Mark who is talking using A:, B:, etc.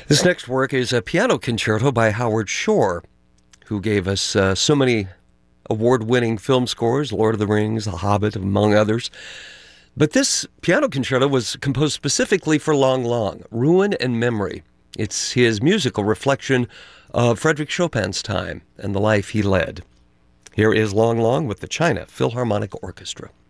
A: This next work is a piano concerto by Howard Shore, who gave us so many award-winning film scores, Lord of the Rings, The Hobbit, among others. But this piano concerto was composed specifically for Lang Lang, Ruin and Memory. It's his musical reflection of Frédéric Chopin's time and the life he led. Here is Lang Lang with the China Philharmonic Orchestra.